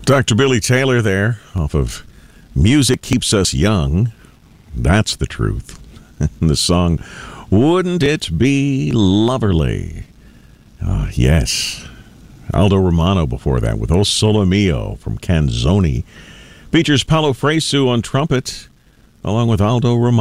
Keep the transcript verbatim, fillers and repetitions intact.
Doctor Billy Taylor there, off of Music Keeps Us Young. That's the truth. The song, Wouldn't It Be Loverly? Uh, yes. Aldo Romano before that with O Sole Mio from Canzoni. Features Paolo Fresu on trumpet, along with Aldo Romano.